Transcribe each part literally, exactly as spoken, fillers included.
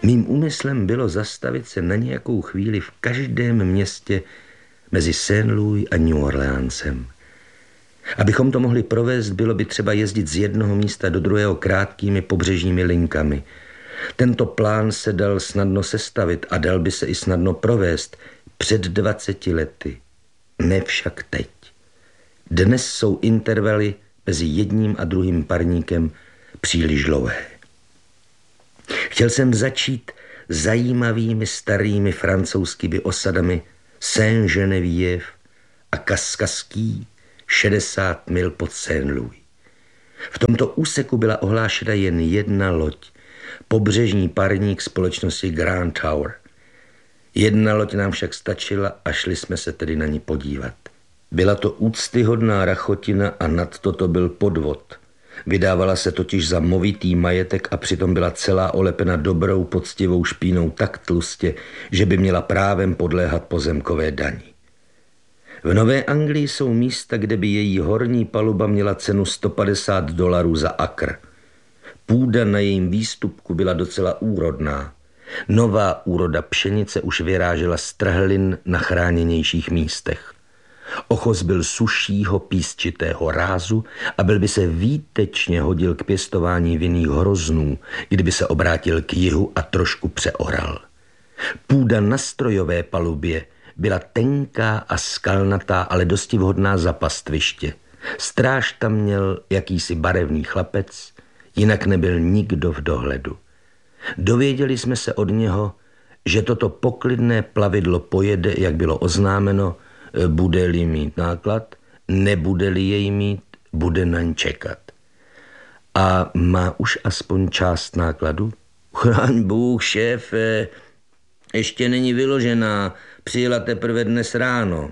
Mým úmyslem bylo zastavit se na nějakou chvíli v každém městě mezi Saint Louis a New Orleansem. Abychom to mohli provést, bylo by třeba jezdit z jednoho místa do druhého krátkými pobřežními linkami. Tento plán se dal snadno sestavit a dal by se i snadno provést před dvaceti lety. Ne však teď. Dnes jsou intervaly mezi jedním a druhým parníkem příliš dlouhé. Chtěl jsem začít zajímavými starými francouzskými osadami Saint-Geneviève a Kaskasky, šedesát mil pod Saint-Louis. V tomto úseku byla ohlášena jen jedna loď, pobřežní parník společnosti Grand Tower. Jedna loď nám však stačila a šli jsme se tedy na ní podívat. Byla to úctyhodná rachotina a nad toto byl podvod. Vydávala se totiž za movitý majetek a přitom byla celá olepena dobrou poctivou špínou tak tlustě, že by měla právem podléhat pozemkové dani. V Nové Anglii jsou místa, kde by její horní paluba měla cenu sto padesát dolarů za akr. Půda na jejím výstupku byla docela úrodná. Nová úroda pšenice už vyrážela z trhlin na chráněnějších místech. Ochos byl sušího písčitého rázu a byl by se výtečně hodil k pěstování vinných hroznů, kdyby se obrátil k jihu a trošku přeoral. Půda na strojové palubě byla tenká a skalnatá, ale dosti vhodná za pastviště. Stráž tam měl jakýsi barevný chlapec, jinak nebyl nikdo v dohledu. Dověděli jsme se od něho, že toto poklidné plavidlo pojede, jak bylo oznámeno, bude-li mít náklad, nebude-li jej mít, bude na ň čekat. A má už aspoň část nákladu? Chraň Bůh, šéfe, ještě není vyložená, přijela teprve dnes ráno.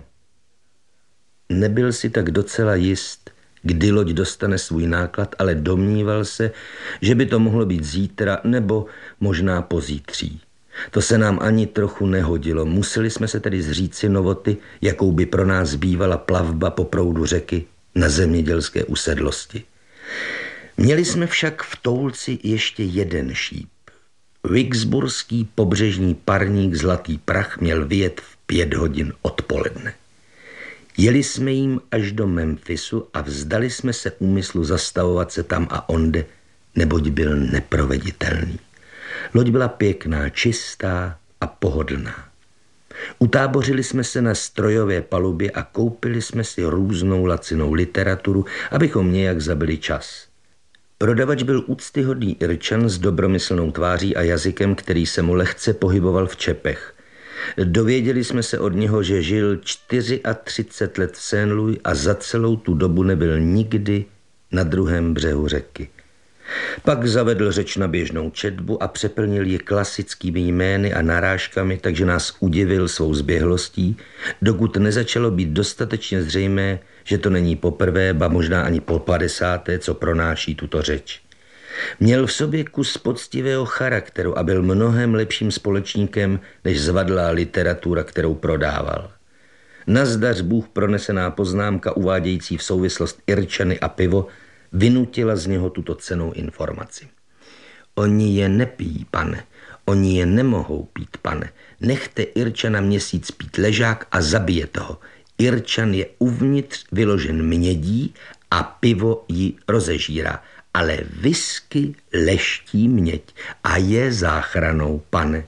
Nebyl si tak docela jist, kdy loď dostane svůj náklad, ale domníval se, že by to mohlo být zítra nebo možná pozítří. To se nám ani trochu nehodilo. Museli jsme se tedy zříci novoty, jakou by pro nás bývala plavba po proudu řeky na zemědělské usedlosti. Měli jsme však v Toulci ještě jeden šíp. Vicksburský pobřežní parník Zlatý prach měl vyjet v pět hodin odpoledne. Jeli jsme jim až do Memphisu a vzdali jsme se úmyslu zastavovat se tam a onde, neboť byl neproveditelný. Loď byla pěkná, čistá a pohodlná. Utábořili jsme se na strojové palubě a koupili jsme si různou lacinou literaturu, abychom nějak zabili čas. Prodavač byl úctyhodný Irčan s dobromyslnou tváří a jazykem, který se mu lehce pohyboval v čepech. Dověděli jsme se od něho, že žil třicet čtyři let v Saint Louis a za celou tu dobu nebyl nikdy na druhém břehu řeky. Pak zavedl řeč na běžnou četbu a přeplnil ji klasickými jmény a narážkami, takže nás udivil svou zběhlostí, dokud nezačalo být dostatečně zřejmé, že to není poprvé, ba možná ani po padesáté, co pronáší tuto řeč. Měl v sobě kus poctivého charakteru a byl mnohem lepším společníkem než zvadlá literatura, kterou prodával. Nazdař Bůh pronesená poznámka uvádějící v souvislost Irčany a pivo vynutila z něho tuto cennou informaci. Oni je nepijí, pane, oni je nemohou pít, pane. Nechte Irčana měsíc pít ležák a zabijete ho. Irčan je uvnitř vyložen mědí a pivo ji rozežírá, ale whisky leští měď a je záchranou, pane.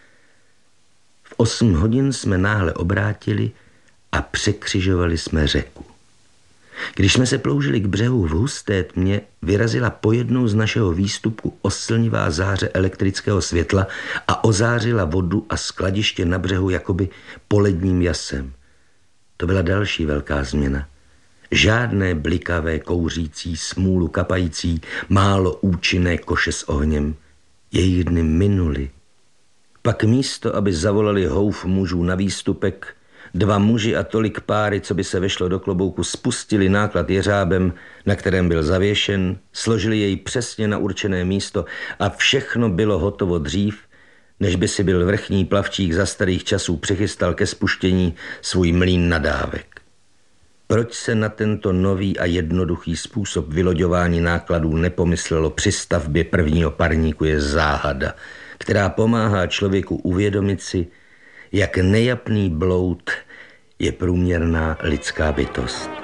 V osm hodin jsme náhle obrátili a překřižovali jsme řeku. Když jsme se ploužili k břehu v husté tmě, vyrazila po jednou z našeho výstupku oslnivá záře elektrického světla a ozářila vodu a skladiště na břehu jakoby poledním jasem. To byla další velká změna. Žádné blikavé, kouřící, smůlu kapající, málo účinné koše s ohněm. Jejich dny minuly. Pak místo, aby zavolali houf mužů na výstupek, dva muži a tolik páry, co by se vešlo do klobouku, spustili náklad jeřábem, na kterém byl zavěšen, složili jej přesně na určené místo a všechno bylo hotovo dřív, než by si byl vrchní plavčík za starých časů přichystal ke spuštění svůj mlýn nadávek. Proč se na tento nový a jednoduchý způsob vyloďování nákladů nepomyslelo při stavbě prvního parníku, je záhada, která pomáhá člověku uvědomit si, jak nejapný bloud je průměrná lidská bytost.